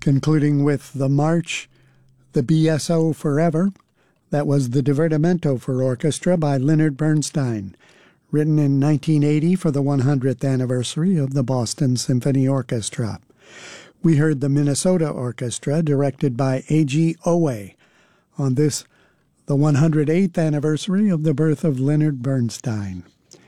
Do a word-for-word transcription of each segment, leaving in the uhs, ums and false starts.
concluding with the March, the B S O Forever. That was the Divertimento for Orchestra by Leonard Bernstein, written in nineteen eighty for the one hundredth anniversary of the Boston Symphony Orchestra. We heard the Minnesota Orchestra, directed by A G Owe, on this, the one hundred eighth anniversary of the birth of Leonard Bernstein.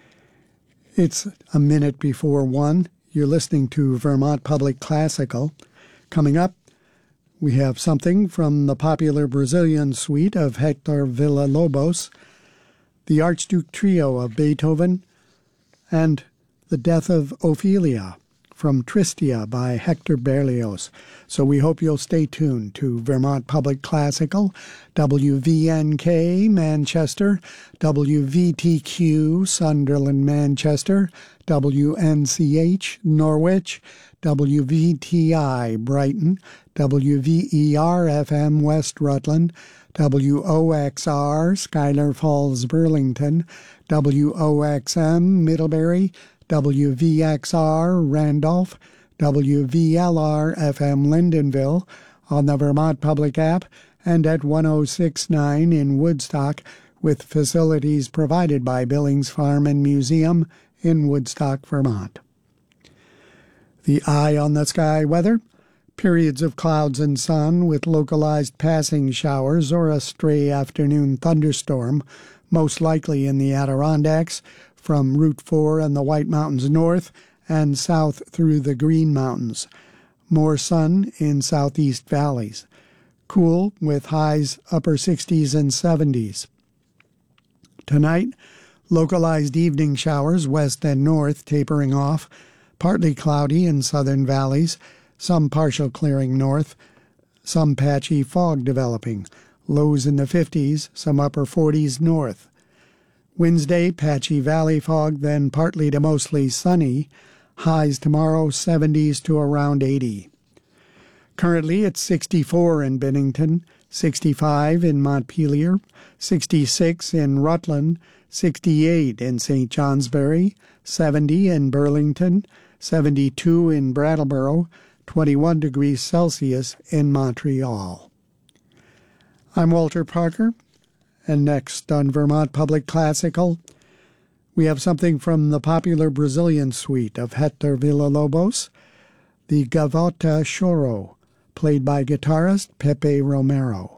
It's a minute before one. You're listening to Vermont Public Classical. Coming up, we have something from the popular Brazilian suite of Hector Villa-Lobos, the Archduke Trio of Beethoven, and The Death of Ophelia from Tristia by Hector Berlioz. So we hope you'll stay tuned to Vermont Public Classical, W V N K Manchester, W V T Q Sunderland Manchester, W N C H Norwich, W V T I Brighton, W V E R F M West Rutland, W O X R Schuyler Falls Burlington, W O X M Middlebury, W V X R Randolph, W V L R F M Lindenville, on the Vermont Public app, and at one oh six point nine in Woodstock, with facilities provided by Billings Farm and Museum in Woodstock, Vermont. The eye on the sky weather: periods of clouds and sun with localized passing showers or a stray afternoon thunderstorm, most likely in the Adirondacks, from Route four and the White Mountains north and south through the Green Mountains. More sun in southeast valleys. Cool with highs upper sixties and seventies. Tonight, localized evening showers west and north tapering off, partly cloudy in southern valleys, some partial clearing north, some patchy fog developing, lows in the fifties, some upper forties north. Wednesday, patchy valley fog, then partly to mostly sunny, highs tomorrow seventies to around eighty. Currently it's sixty-four in Bennington, sixty-five in Montpelier, sixty-six in Rutland, sixty-eight in Saint Johnsbury, seventy in Burlington, seventy-two in Brattleboro, twenty-one degrees Celsius in Montreal. I'm Walter Parker, and next on Vermont Public Classical, we have something from the popular Brazilian suite of Hector Villa-Lobos, the Gavota Choro, played by guitarist Pepe Romero.